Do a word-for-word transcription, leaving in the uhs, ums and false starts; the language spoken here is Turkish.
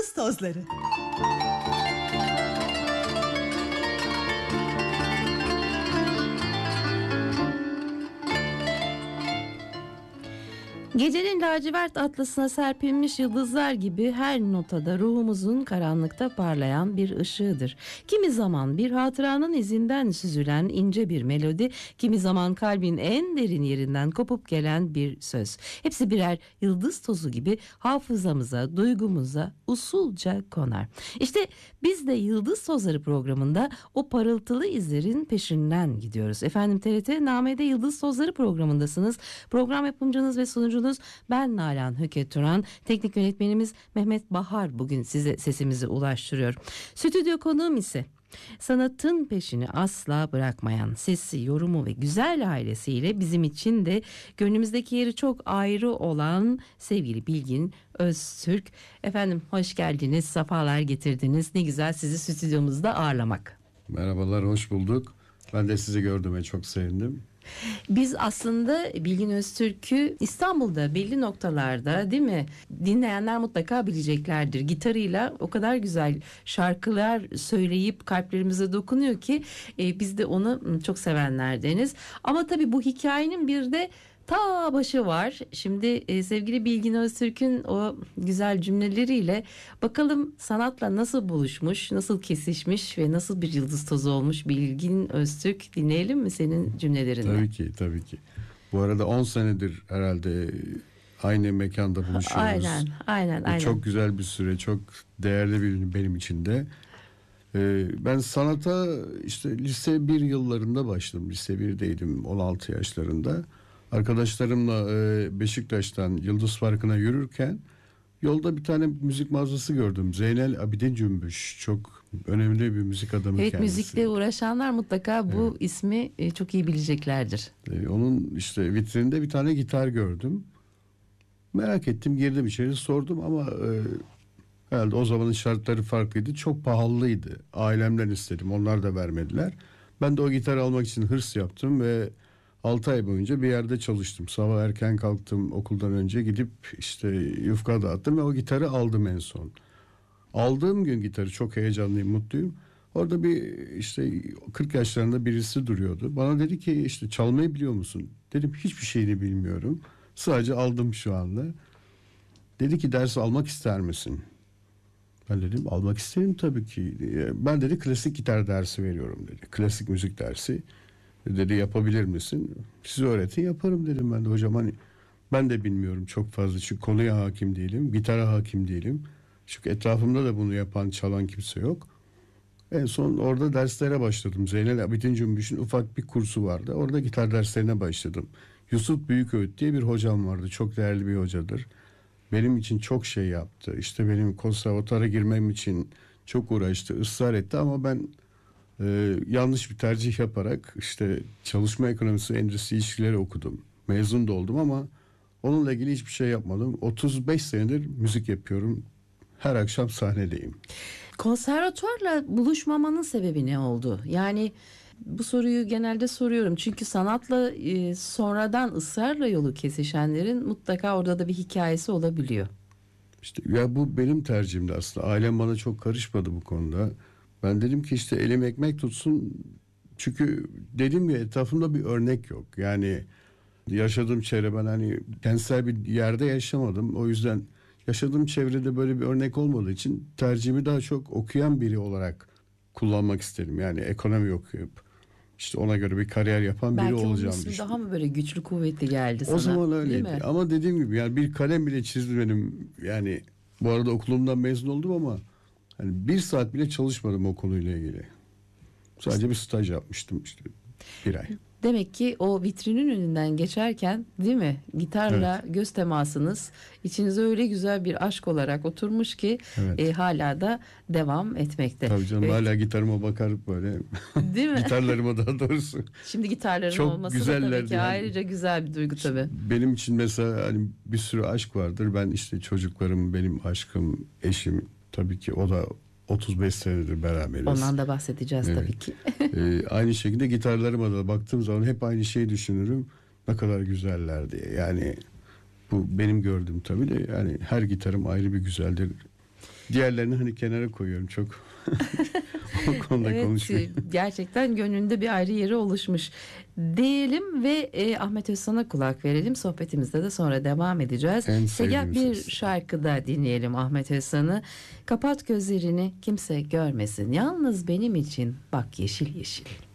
Tozları. Gecenin lacivert atlasına serpilmiş yıldızlar gibi her notada ruhumuzun karanlıkta parlayan bir ışığıdır. Kimi zaman bir hatıranın izinden süzülen ince bir melodi, kimi zaman kalbin en derin yerinden kopup gelen bir söz. Hepsi birer yıldız tozu gibi hafızamıza, duygumuza usulca konar. İşte biz de Yıldız Tozları programında o parıltılı izlerin peşinden gidiyoruz. Efendim T R T Name'de Yıldız Tozları programındasınız. Program yapımcınız ve sunucunuz ben Nalan Höket Turan. Teknik yönetmenimiz Mehmet Bahar bugün size sesimizi ulaştırıyor. Stüdyo konuğum ise sanatın peşini asla bırakmayan, sesi, yorumu ve güzel ailesiyle bizim için de gönlümüzdeki yeri çok ayrı olan sevgili Bilgin Öztürk. Efendim hoş geldiniz, sefalar getirdiniz. Ne güzel sizi stüdyomuzda ağırlamak. Merhabalar, hoş bulduk. Ben de sizi gördüğüme çok sevindim. Biz aslında Bilgin Öztürk'ü İstanbul'da belli noktalarda, değil mi, dinleyenler mutlaka bileceklerdir. Gitarıyla o kadar güzel şarkılar söyleyip kalplerimize dokunuyor ki e, biz de onu çok sevenlerdeniz. Ama tabii bu hikayenin bir de ta başı var. Şimdi e, sevgili Bilgin Öztürk'ün o güzel cümleleriyle bakalım sanatla nasıl buluşmuş, nasıl kesişmiş ve nasıl bir yıldız tozu olmuş Bilgin Öztürk. Dinleyelim mi senin cümlelerini? Tabii ki, tabii ki. Bu arada on senedir herhalde aynı mekanda buluşuyoruz. Aynen, aynen, aynen. Çok güzel bir süre, çok değerli bir benim için de. Ee, ben sanata işte lise bir yıllarında başladım. Lise birdeydim, on altı yaşlarında. Arkadaşlarımla e, Beşiktaş'tan Yıldız Parkı'na yürürken yolda bir tane müzik mağazası gördüm. Zeynel Abidin Cümbüş. Çok önemli bir müzik adamı evet, kendisi. müzikle uğraşanlar mutlaka bu evet. ismi e, çok iyi bileceklerdir. E, onun işte vitrinde bir tane gitar gördüm. Merak ettim, girdim içeri, sordum ama e, herhalde o zamanın şartları farklıydı. Çok pahalıydı. Ailemden istedim. Onlar da vermediler. Ben de o gitarı almak için hırs yaptım ve altı ay boyunca bir yerde çalıştım. Sabah erken kalktım, okuldan önce gidip işte yufka dağıttım ve o gitarı aldım en son. Aldığım gün gitarı çok heyecanlıyım, mutluyum. Orada bir işte kırk yaşlarında birisi duruyordu. Bana dedi ki işte çalmayı biliyor musun? Dedim hiçbir şeyini bilmiyorum. Sadece aldım şu anda. Dedi ki ders almak ister misin? Ben dedim almak isterim tabii ki. Ben dedi klasik gitar dersi veriyorum dedi. Klasik müzik dersi. Dedi yapabilir misin? Siz öğretin, yaparım dedim ben de. Hocam hani ben de bilmiyorum çok fazla çünkü konuya hakim değilim, gitara hakim değilim. Çünkü etrafımda da bunu yapan, çalan kimse yok. En son orada derslere başladım. Zeynel Abidin Cümbüş'ün ufak bir kursu vardı. Orada gitar derslerine başladım. Yusuf Büyüköğüt diye bir hocam vardı. Çok değerli bir hocadır. Benim için çok şey yaptı. İşte benim konservatuvara girmem için çok uğraştı, ısrar etti ama ben Ee, yanlış bir tercih yaparak işte çalışma ekonomisi, endüstri ilişkileri okudum. Mezun da oldum ama onunla ilgili hiçbir şey yapmadım. otuz beş senedir müzik yapıyorum. Her akşam sahnedeyim. Konservatuvarla buluşmamanın sebebi ne oldu? Yani bu soruyu genelde soruyorum. Çünkü sanatla e, sonradan ısrarla yolu kesişenlerin mutlaka orada da bir hikayesi olabiliyor. İşte ya bu benim tercihimdi aslında. Ailem bana çok karışmadı bu konuda. Ben dedim ki işte elim ekmek tutsun. Çünkü dedim ya etrafımda bir örnek yok. Yani yaşadığım çevre, ben hani kentsel bir yerde yaşamadım. O yüzden yaşadığım çevrede böyle bir örnek olmadığı için tercihimi daha çok okuyan biri olarak kullanmak istedim. Yani ekonomi okuyup işte ona göre bir kariyer yapan biri Belki olacağım onun ismi düşündüm. daha mı böyle güçlü kuvvetli geldi sana? O zaman Değil öyleydi. mi? Ama dediğim gibi yani bir kalem bile çizdi benim. Yani bu arada okulumdan mezun oldum ama hani bir saat bile çalışmadım o konuyla ilgili. Sadece bir staj yapmıştım işte bir ay. Demek ki o vitrinin önünden geçerken, değil mi, gitarla evet, göz temasınız içinize öyle güzel bir aşk olarak oturmuş ki evet, e, hala da devam etmekte. Tabii canım, evet, hala gitarıma bakar böyle. Değil mi? Gitarlarıma daha doğrusu. Şimdi gitarların çok olması da tabii ki yani, ayrıca güzel bir duygu tabii. Benim için mesela hani bir sürü aşk vardır. Ben işte çocuklarım benim aşkım, eşim tabii ki o da otuz beş senedir beraberiz. Ondan da bahsedeceğiz evet, tabii ki. ee, aynı şekilde gitarlarıma da baktığım zaman hep aynı şeyi düşünürüm. Ne kadar güzeller diye. Yani bu benim gördüğüm tabii de yani her gitarım ayrı bir güzeldir. Diğerlerini hani kenara koyuyorum çok. O konuda Evet, konuşmayayım. gerçekten gönlünde bir ayrı yeri oluşmuş diyelim ve e, Ahmet Özsan'a kulak verelim. Sohbetimizde de sonra devam edeceğiz. En Segah sevdiğim bir ses. şarkıda dinleyelim Ahmet Özsan'ı. Kapat gözlerini kimse görmesin. Yalnız benim için bak yeşil yeşil.